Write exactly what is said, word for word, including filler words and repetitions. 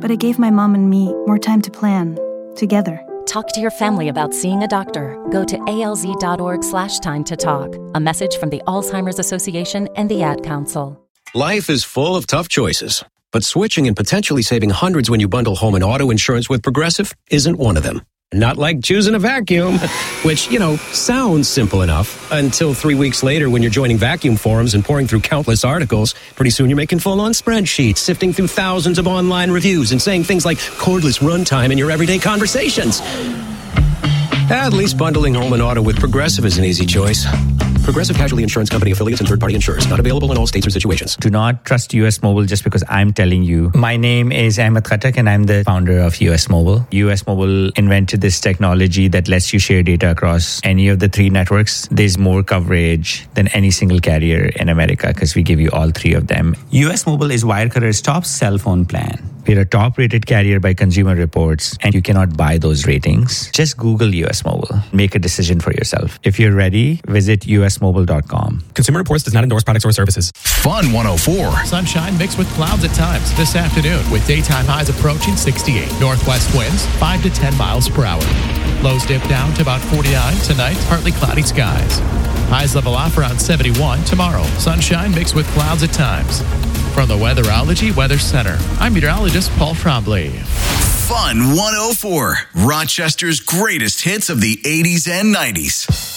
but it gave my mom and me more time to plan, together. Talk to your family about seeing a doctor. Go to alz.org slash time to talk. A message from the Alzheimer's Association and the Ad Council. Life is full of tough choices, but switching and potentially saving hundreds when you bundle home and auto insurance with Progressive isn't one of them. Not like choosing a vacuum, which, you know, sounds simple enough until three weeks later when you're joining vacuum forums and pouring through countless articles. Pretty soon you're making full-on spreadsheets, sifting through thousands of online reviews and saying things like cordless runtime in your everyday conversations. At least bundling home and auto with Progressive is an easy choice. Progressive Casualty Insurance Company affiliates and third-party insurers. Not available in all states or situations. Do not trust U S Mobile just because I'm telling you. My name is Ahmed Khattak and I'm the founder of U S Mobile. U S Mobile invented this technology that lets you share data across any of the three networks. There's more coverage than any single carrier in America because we give you all three of them. U S Mobile is Wirecutter's top cell phone plan. We're a top-rated carrier by Consumer Reports, and you cannot buy those ratings. Just Google U S Mobile. Make a decision for yourself. If you're ready, visit U S mobile dot com. Consumer Reports does not endorse products or services. Fun one oh four. Sunshine mixed with clouds at times this afternoon with daytime highs approaching sixty-eight. Northwest winds five to ten miles per hour. Lows dip down to about forty-nine tonight. Partly cloudy skies. Highs level off around seventy-one tomorrow. Sunshine mixed with clouds at times. From the Weatherology Weather Center, I'm meteorologist Paul Trombley. Fun one oh four. Rochester's greatest hits of the eighties and nineties.